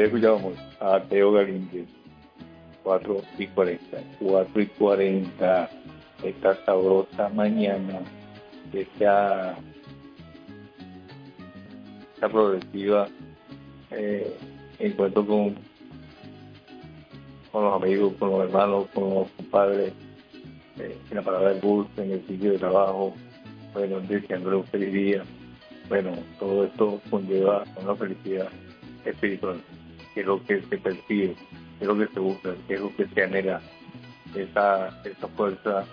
escuchábamos a Teo Galíndez, 4:40. 4:40, esta sabrosa mañana, esta progresiva encuentro con los amigos, con los hermanos, con los compadres, en la parada del bus, en el sitio de trabajo, bueno, deseándole un feliz día. Bueno, todo esto conlleva una felicidad espiritual, que es lo que se percibe, que es lo que se busca, que es lo que se anhela, esa fuerza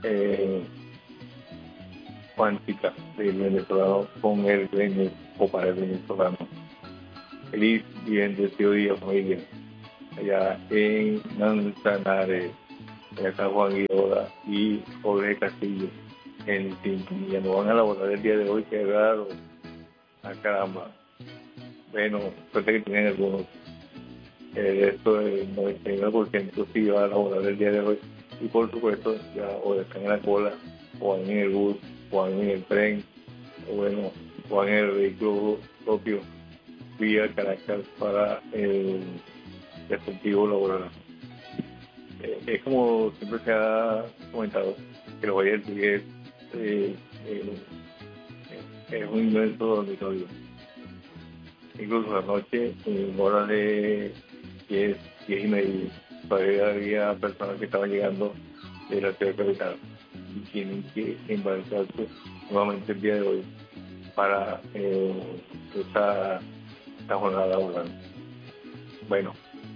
cuántica del venezolano con el gremio o para el venezolano. Feliz y bendecido día, familia, allá en Manzanares, en San Juan Guidola y Jorge Castillo, en sintonía. No van a laborar el día de hoy, qué raro, a caramba. Bueno, suerte que tienen algunos. Esto del 99% sí va a laborar el día de hoy, y por supuesto ya o están en la cola, o van en el bus, o van en el tren, o bueno, o van en el vehículo propio vía Caracas para el respectivo laboral. Es como siempre se ha comentado, que los valles del Tugués es un inmenso dormitorio. Incluso anoche, en horas de 10:30, todavía había personas que estaban llegando de la ciudad capital y tienen que embarcarse nuevamente el día de hoy para esta jornada laboral. Bueno,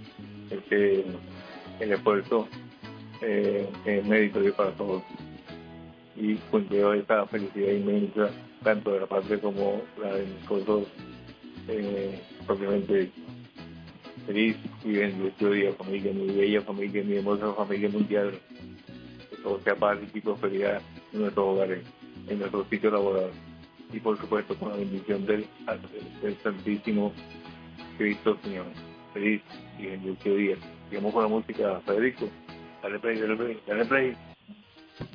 el esfuerzo es meritorio para todos y conlleva esta felicidad inmensa, tanto de la parte como la de nosotros, propiamente. Feliz y bendecido día, familia, mi bella familia, mi hermosa familia mundial. Que todo sea paz y prosperidad en nuestros hogares, en nuestro sitio laboral. Y por supuesto con la bendición del Santísimo Cristo Señor. Feliz y bendecido día. Sigamos con la música, Federico. Dale play, dale play, dale play.